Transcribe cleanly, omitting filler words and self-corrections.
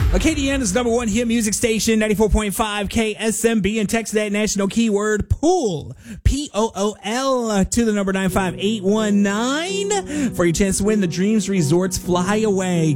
Acadiana's number one hit music station, 94.5 KSMB, and text that national keyword POOL, POOL, to the number 95819 for your chance to win the Dreams Resorts Fly Away.